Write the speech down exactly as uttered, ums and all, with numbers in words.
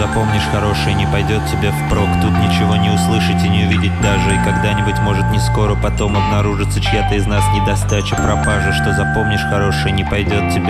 запомнишь хорошее, не пойдет тебе впрок. Тут ничего не услышать и не увидеть даже. И когда-нибудь, может не скоро, потом обнаружится чья-то из нас недостача, пропажа. Что запомнишь хорошее, не пойдет тебе